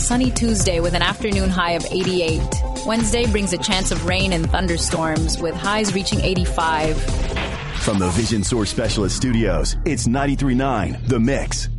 sunny Tuesday with an afternoon high of 88. Wednesday brings a chance of rain and thunderstorms with highs reaching 85. From the Vision Source Specialist Studios, it's 93.9 The Mix.